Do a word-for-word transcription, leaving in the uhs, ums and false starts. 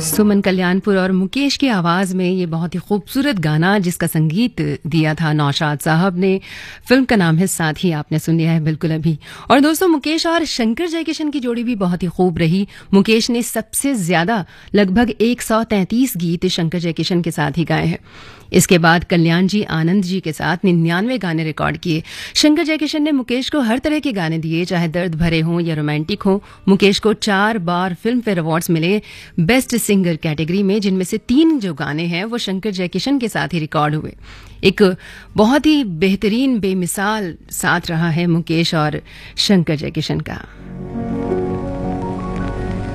सुमन कल्याणपुर और मुकेश की आवाज़ में ये बहुत ही खूबसूरत गाना जिसका संगीत दिया था नौशाद साहब ने। फिल्म का नाम है साथी, आपने सुन लिया है बिल्कुल अभी। और दोस्तों, मुकेश और शंकर जयकिशन की जोड़ी भी बहुत ही खूब रही। मुकेश ने सबसे ज्यादा लगभग एक सौ तैंतीस गीत शंकर जयकिशन के साथ ही गाए हैं। इसके बाद कल्याण जी आनंद जी के साथ निन्यानवे गाने रिकॉर्ड किए। शंकर जयकिशन ने मुकेश को हर तरह के गाने दिए, चाहे दर्द भरे हों या रोमांटिक हों। मुकेश को चार बार फिल्म फेयर अवार्ड्स मिले बेस्ट सिंगर कैटेगरी में, जिनमें से तीन जो गाने हैं वो शंकर जयकिशन के साथ ही रिकॉर्ड हुए। एक बहुत ही बेहतरीन बेमिसाल साथ रहा है मुकेश और शंकर जयकिशन का।